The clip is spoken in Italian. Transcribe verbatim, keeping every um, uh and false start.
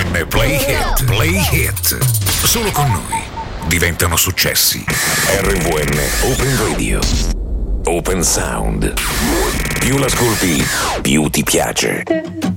R V N Play Hit, Play Hit. Solo con noi diventano successi. R V N Open Radio. Open Sound. Più l'ascolti, più ti piace.